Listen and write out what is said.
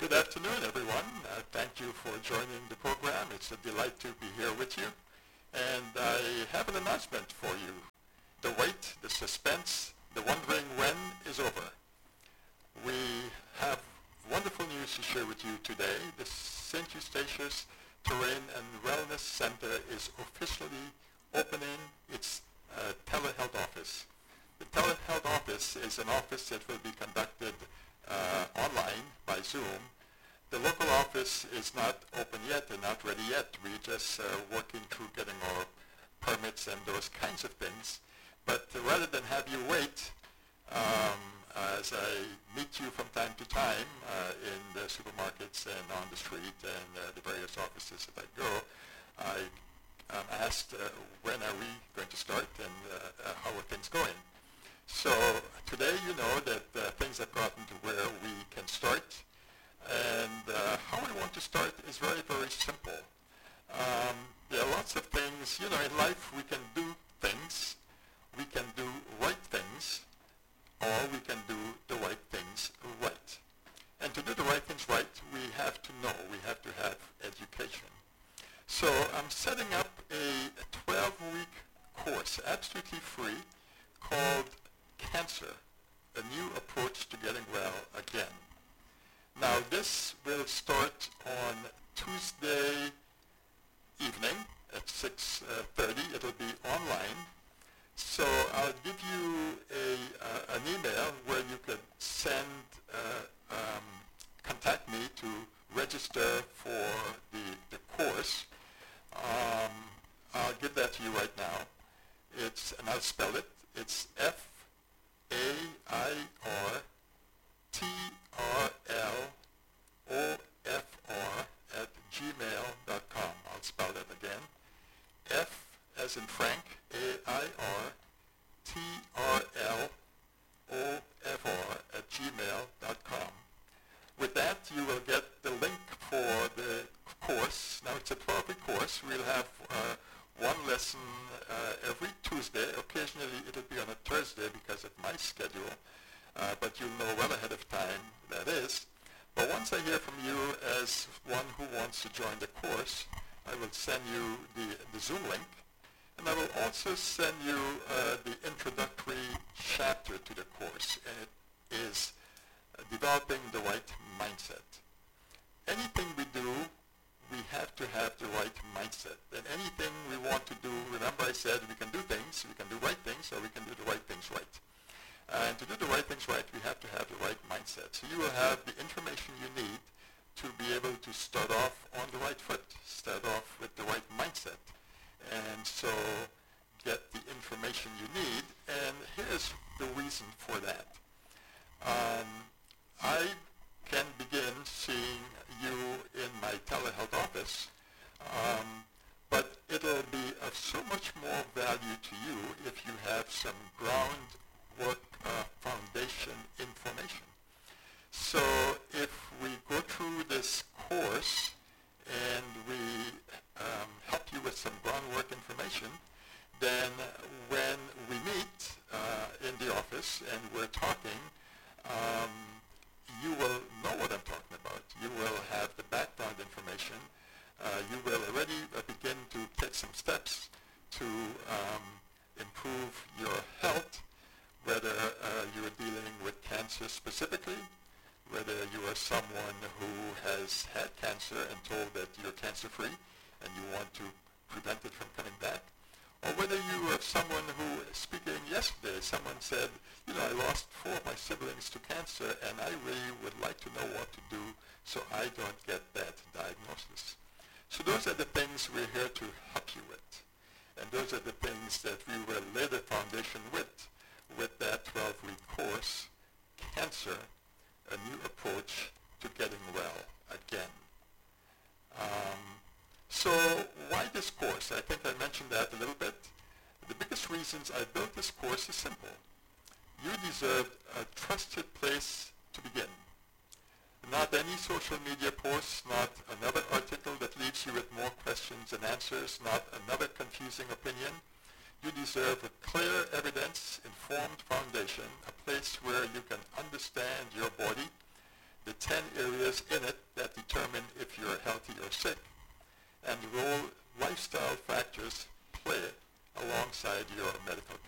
Good afternoon, everyone. Thank you for joining the program. It's a delight to be here with you. And I have an announcement for you. The wait, the suspense, the wondering when is over. We have wonderful news to share with you today. The St. Eustatius Terrain and Wellness Center is officially opening its telehealth office. The telehealth office is an office that will be conducted online by Zoom. The local office is not open yet and not ready yet. We're just working through getting our permits and those kinds of things. But rather than have you wait, as I meet you from time to time in the supermarkets and on the street and the various offices that I go, I asked when are we going to start and how are things going. So today you know that things have gotten to where we can start. And how I want to start is very, very simple. There are lots of things, in life we can do things. We can do right things, or we can do the right things right. And to do the right things right, we have to know, we have to have education. So I'm setting up a 12-week course, absolutely free, called Cancer, a new approach to getting well again. Now this will start on Tuesday evening at 6:30. It'll be online. So I'll give you an email where you could contact me to register for the course. I'll give that to you right now. And I'll spell it. It's FAIROFR@gmail.com. I'll spell that again. F as in Frank, AIRTRLOFR@gmail.com. With that, you will get the link for the course. Now, it's a 12-week course. We'll have one lesson every Tuesday. Occasionally, it'll be on a Thursday because of my schedule, but you'll know well ahead of time that is. But once I hear from you as one who wants to join the course, I will send you the Zoom link, and I will also send you the introductory chapter to the course, and it is developing the right mindset. Anything we do, we have to have the right mindset. And anything we want to do, remember I said we can do things, we can do right things, or we can do the right things right. And to do the right things right, we have to have the right mindset. So you will have the information you need to be able to start off on the right foot, start off with the right mindset. And so get the information you need. And here's the reason for that. I can begin seeing you in my telehealth office, but it'll be of so much more value to you if you have some groundwork foundation information. So if we go through this course and we help you with some groundwork information, then when we meet in the office and we're talking, you will know what I'm talking about. You will have the background information. You will already begin to take some steps to improve your health, whether you're dealing with cancer specifically, whether you are someone who has had cancer and told that you're cancer-free and you want to prevent it from coming back, or whether you are someone who, speaking yesterday, someone said, I lost 4 of my siblings to cancer and I really would like to know what to do so I don't get that diagnosis. So those are the things we're here to help you with. And those are the things that we will lay the foundation with that 12-week course, Cancer, a new approach to getting well again. So why this course? I think I mentioned that a little bit. The biggest reasons I built this course is simple. You deserve a trusted place to begin. Not any social media post, not another article that leaves you with more questions than answers, not another confusing opinion. You deserve a clear evidence-informed foundation, a place where you can understand your body, the 10 areas in it that determine if you're healthy or sick, and the role lifestyle factors play alongside your medical